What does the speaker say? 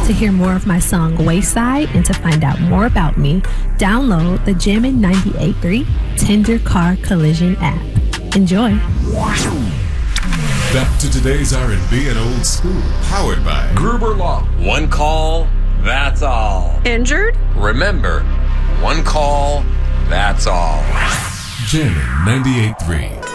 To hear more of my song Wayside and to find out more about me, download the Jammin' 98.3 Tender Car Collision app. Enjoy. Back to today's R&B and old school, powered by Gruber Law. One call, that's all. Injured? Remember, one call, that's all. Jammin' 98.3.